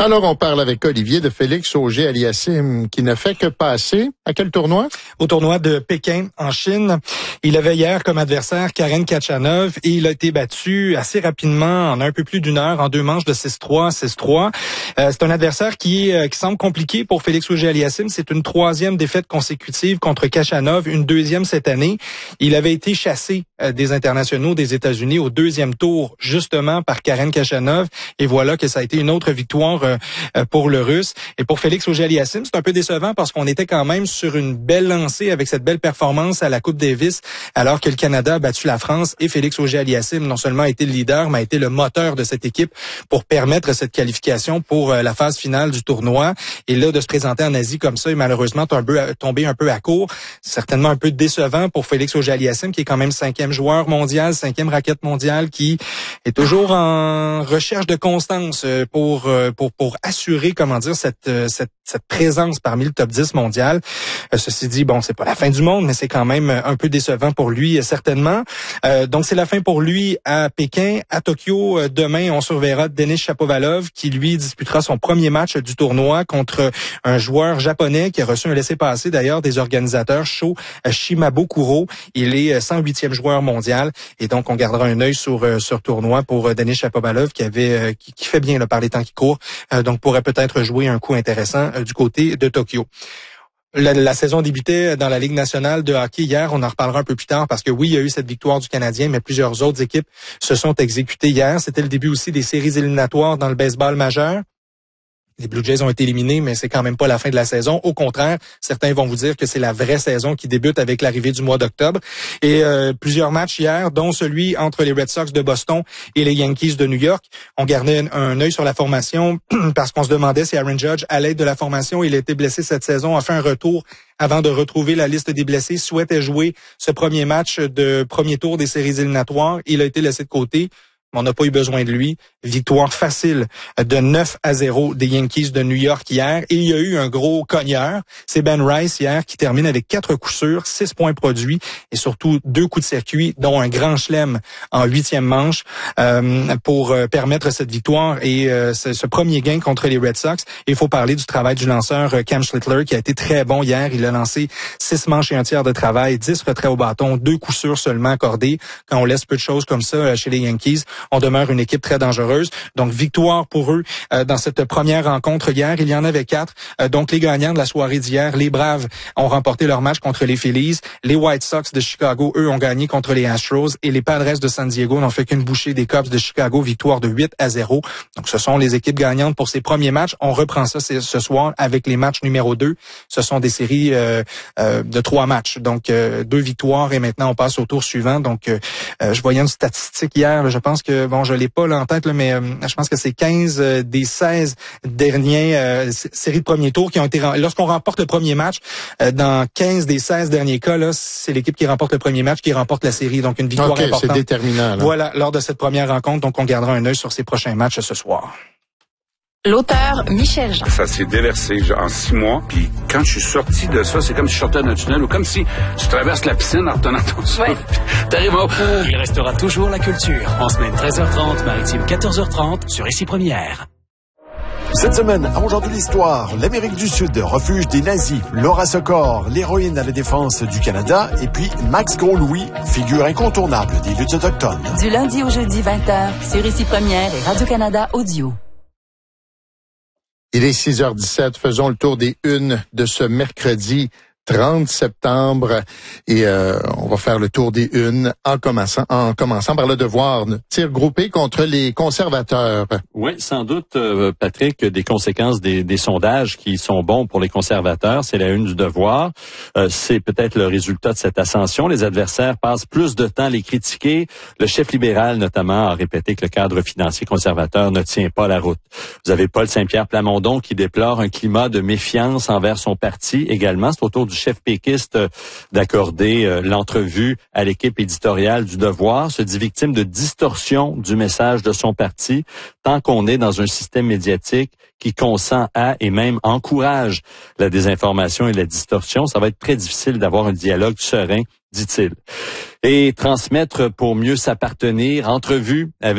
Alors, on parle avec Olivier de Félix Auger-Aliassime, qui ne fait que passer à quel tournoi? Au tournoi de Pékin, en Chine. Il avait hier comme adversaire Karen Khachanov et il a été battu assez rapidement, en un peu plus d'une heure, en 2 manches de 6-3, 6-3. C'est un adversaire qui semble compliqué pour Félix Auger-Aliassime. C'est une 3e défaite consécutive contre Khachanov, une 2e cette année. Il avait été chassé des internationaux des États-Unis au 2e tour, justement par Karen Khachanov. Et voilà que ça a été une autre victoire pour le Russe. Et pour Félix Auger-Aliassime, c'est un peu décevant parce qu'on était quand même sur une belle lancée avec cette belle performance à la Coupe Davis, alors que le Canada a battu la France et Félix Auger-Aliassime non seulement a été le leader, mais a été le moteur de cette équipe pour permettre cette qualification pour la phase finale du tournoi. Et là, de se présenter en Asie comme ça est malheureusement tombé un peu à court. C'est certainement un peu décevant pour Félix Auger-Aliassime, qui est quand même 5e joueur mondial, 5e raquette mondiale, qui est toujours en recherche de constance pour assurer, cette présence parmi le top 10 mondial. Ceci dit, bon, c'est pas la fin du monde, mais c'est quand même un peu décevant pour lui, certainement. Donc, c'est la fin pour lui à Pékin. À Tokyo, demain, on surveillera Denis Shapovalov, qui, lui, disputera son premier match du tournoi contre un joueur japonais qui a reçu un laissez-passer, d'ailleurs, des organisateurs, Sho Shimabukuro. Il est 108e joueur mondial. Et donc, on gardera un œil sur tournoi pour Denis Shapovalov, qui fait bien là, par les temps qui courent. Donc, pourrait peut-être jouer un coup intéressant du côté de Tokyo. La saison débutait dans la Ligue nationale de hockey hier. On en reparlera un peu plus tard parce que oui, il y a eu cette victoire du Canadien, mais plusieurs autres équipes se sont exécutées hier. C'était le début aussi des séries éliminatoires dans le baseball majeur. Les Blue Jays ont été éliminés, mais c'est quand même pas la fin de la saison. Au contraire, certains vont vous dire que c'est la vraie saison qui débute avec l'arrivée du mois d'octobre. Et plusieurs matchs hier, dont celui entre les Red Sox de Boston et les Yankees de New York. On gardait un œil sur la formation parce qu'on se demandait si Aaron Judge, à l'aide de la formation, il a été blessé cette saison, a fait un retour avant de retrouver la liste des blessés, souhaitait jouer ce premier match de premier tour des séries éliminatoires. Il a été laissé de côté. On n'a pas eu besoin de lui. Victoire facile de 9-0 des Yankees de New York hier. Et il y a eu un gros cogneur. C'est Ben Rice hier qui termine avec 4 coups sûrs, 6 points produits et surtout 2 coups de circuit, dont un grand chelem en 8e manche pour permettre cette victoire et ce premier gain contre les Red Sox. Et il faut parler du travail du lanceur Cam Schlittler qui a été très bon hier. Il a lancé 6 manches et un tiers de travail, 10 retraits au bâton, 2 coups sûrs seulement accordés. Quand on laisse peu de choses comme ça chez les Yankees, on demeure une équipe très dangereuse. Donc, victoire pour eux dans cette première rencontre hier. Il y en avait 4. Donc, les gagnants de la soirée d'hier, les Braves, ont remporté leur match contre les Phillies. Les White Sox de Chicago, eux, ont gagné contre les Astros. Et les Padres de San Diego n'ont fait qu'une bouchée des Cubs de Chicago, victoire de 8-0. Donc, ce sont les équipes gagnantes pour ces premiers matchs. On reprend ça ce soir avec les matchs numéro 2. Ce sont des séries de 3 matchs. Donc, 2 victoires et maintenant, on passe au tour suivant. Donc, je voyais une statistique hier. Je pense que, bon, je l'ai pas là en tête, là, mais je pense que c'est 15 des 16 derniers séries de premier tour qui ont été... Lorsqu'on remporte le premier match, dans 15 des 16 derniers cas, là, c'est l'équipe qui remporte le premier match qui remporte la série. Donc, une victoire importante. C'est déterminant. Là. Voilà, lors de cette première rencontre. Donc, on gardera un œil sur ces prochains matchs ce soir. L'auteur Michel Jean. Ça s'est déversé en 6 mois. Puis quand je suis sorti de ça, c'est comme si je sortais d'un tunnel ou comme si tu traverses la piscine en retenant ton souffle. Ouais. T'arrives au... Il restera toujours la culture. En semaine 13h30, maritime 14h30 sur Ici Première. Cette semaine, à Aujourd'hui l'Histoire, l'Amérique du Sud, refuge des nazis, Laura Sokor, l'héroïne à la défense du Canada, et puis Max Gros-Louis, figure incontournable des luttes autochtones. Du lundi au jeudi 20h sur Ici Première et Radio-Canada Audio. Il est 6h17. Faisons le tour des unes de ce mercredi 30 septembre et on va faire le tour des unes en commençant par le Devoir. Tir groupé contre les conservateurs. Oui, sans doute, Patrick, des conséquences des sondages qui sont bons pour les conservateurs. C'est la une du Devoir. C'est peut-être le résultat de cette ascension. Les adversaires passent plus de temps à les critiquer. Le chef libéral, notamment, a répété que le cadre financier conservateur ne tient pas la route. Vous avez Paul Saint-Pierre Plamondon qui déplore un climat de méfiance envers son parti également. C'est au tour du chef péquiste d'accorder l'entrevue à l'équipe éditoriale du Devoir, se dit victime de distorsion du message de son parti, tant qu'on est dans un système médiatique qui consent à et même encourage la désinformation et la distorsion. Ça va être très difficile d'avoir un dialogue serein, dit-il. Et transmettre pour mieux s'appartenir, entrevue avec